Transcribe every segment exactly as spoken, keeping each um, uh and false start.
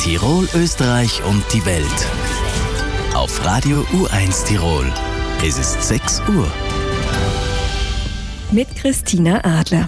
Tirol, Österreich und die Welt. Auf Radio U eins Tirol. Es ist sechs Uhr. Mit Christina Adler.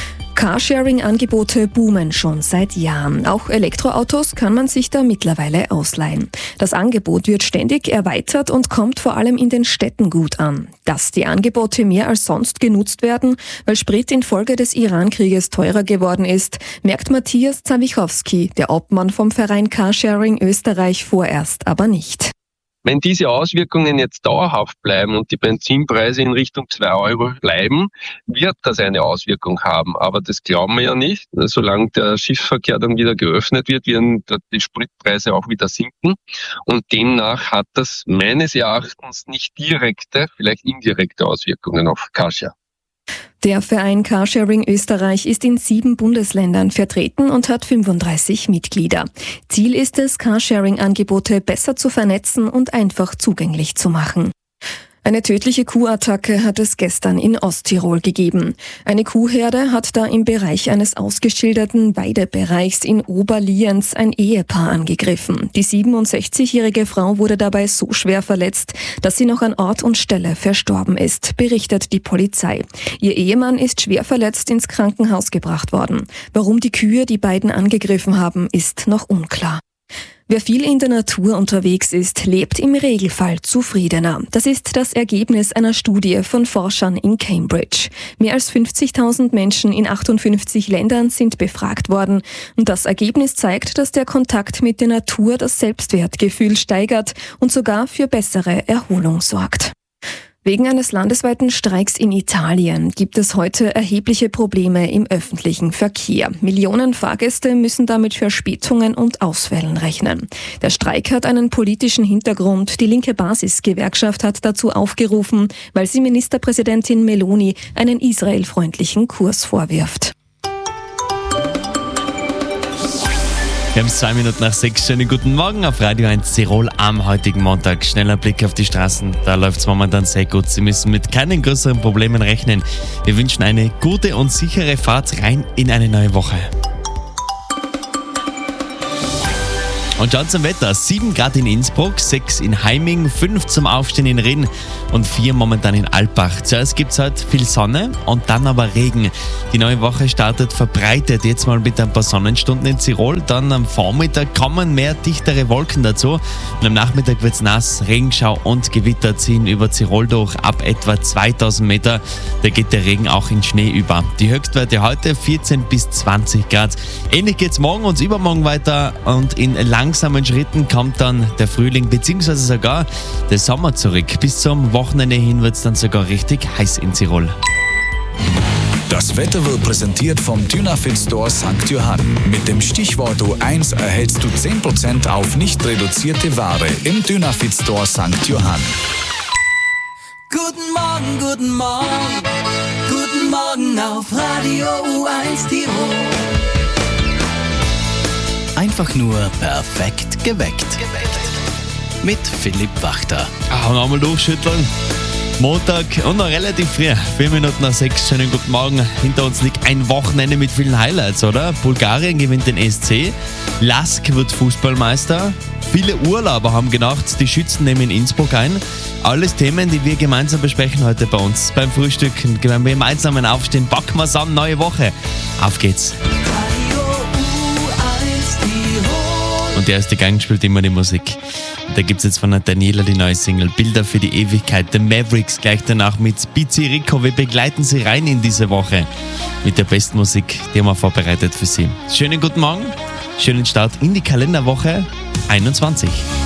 Carsharing-Angebote boomen schon seit Jahren. Auch Elektroautos kann man sich da mittlerweile ausleihen. Das Angebot wird ständig erweitert und kommt vor allem in den Städten gut an. Dass die Angebote mehr als sonst genutzt werden, weil Sprit infolge des Iran-Krieges teurer geworden ist, merkt Matthias Zawichowski, der Obmann vom Verein Carsharing Österreich, vorerst aber nicht. Wenn diese Auswirkungen jetzt dauerhaft bleiben und die Benzinpreise in Richtung zwei Euro bleiben, wird das eine Auswirkung haben. Aber das glauben wir ja nicht. Solange der Schiffsverkehr dann wieder geöffnet wird, werden die Spritpreise auch wieder sinken. Und demnach hat das meines Erachtens nicht direkte, vielleicht indirekte Auswirkungen auf Carshare. Der Verein Carsharing Österreich ist in sieben Bundesländern vertreten und hat fünfunddreißig Mitglieder. Ziel ist es, Carsharing-Angebote besser zu vernetzen und einfach zugänglich zu machen. Eine tödliche Kuhattacke hat es gestern in Osttirol gegeben. Eine Kuhherde hat da im Bereich eines ausgeschilderten Weidebereichs in Oberlienz ein Ehepaar angegriffen. Die siebenundsechzigjährige Frau wurde dabei so schwer verletzt, dass sie noch an Ort und Stelle verstorben ist, berichtet die Polizei. Ihr Ehemann ist schwer verletzt ins Krankenhaus gebracht worden. Warum die Kühe die beiden angegriffen haben, ist noch unklar. Wer viel in der Natur unterwegs ist, lebt im Regelfall zufriedener. Das ist das Ergebnis einer Studie von Forschern in Cambridge. Mehr als fünfzigtausend Menschen in achtundfünfzig Ländern sind befragt worden. Und das Ergebnis zeigt, dass der Kontakt mit der Natur das Selbstwertgefühl steigert und sogar für bessere Erholung sorgt. Wegen eines landesweiten Streiks in Italien gibt es heute erhebliche Probleme im öffentlichen Verkehr. Millionen Fahrgäste müssen damit Verspätungen und Ausfällen rechnen. Der Streik hat einen politischen Hintergrund. Die linke Basisgewerkschaft hat dazu aufgerufen, weil sie Ministerpräsidentin Meloni einen israelfreundlichen Kurs vorwirft. Wir haben es zwei Minuten nach sechs. Schönen guten Morgen auf Radio eins Tirol am heutigen Montag. Schneller Blick auf die Straßen, da läuft es momentan sehr gut. Sie müssen mit keinen größeren Problemen rechnen. Wir wünschen eine gute und sichere Fahrt rein in eine neue Woche. Und schaut zum Wetter. sieben Grad in Innsbruck, sechs in Heiming, fünf zum Aufstehen in Rinn und vier momentan in Alpbach. Zuerst gibt es heute viel Sonne und dann aber Regen. Die neue Woche startet verbreitet, jetzt mal mit ein paar Sonnenstunden in Tirol. Dann am Vormittag kommen mehr dichtere Wolken dazu. Und am Nachmittag wird es nass, Regenschau und Gewitter ziehen über Tirol durch. Ab etwa zweitausend Meter, da geht der Regen auch in Schnee über. Die Höchstwerte heute vierzehn bis zwanzig Grad. Ähnlich geht es morgen und übermorgen weiter und in langsamen Schritten kommt dann der Frühling bzw. sogar der Sommer zurück. Bis zum Wochenende hin wird es dann sogar richtig heiß in Tirol. Das Wetter wird präsentiert vom Dynafit Store Sankt Johann. Mit dem Stichwort U eins erhältst du zehn Prozent auf nicht reduzierte Ware im Dynafit Store Sankt Johann. Guten Morgen, guten Morgen, guten Morgen auf Radio U eins Tirol. Einfach nur perfekt geweckt. Mit Philipp Wachter. Ah, und einmal durchschütteln. Montag und noch relativ früh. Vier Minuten nach sechs. Schönen guten Morgen. Hinter uns liegt ein Wochenende mit vielen Highlights, oder? Bulgarien gewinnt den E S C. Lask wird Fußballmeister. Viele Urlauber haben gedacht, die Schützen nehmen Innsbruck ein. Alles Themen, die wir gemeinsam besprechen heute bei uns beim Frühstück. Wenn wir gemeinsam aufstehen, packen wir es an. Neue Woche. Auf geht's. Und der erste Gang spielt immer die Musik. Und da gibt es jetzt von der Daniela die neue Single Bilder für die Ewigkeit. The Mavericks gleich danach mit Bizi Rico. Wir begleiten Sie rein in diese Woche mit der besten Musik, die haben wir vorbereitet für Sie. Schönen guten Morgen, schönen Start in die Kalenderwoche einundzwanzig.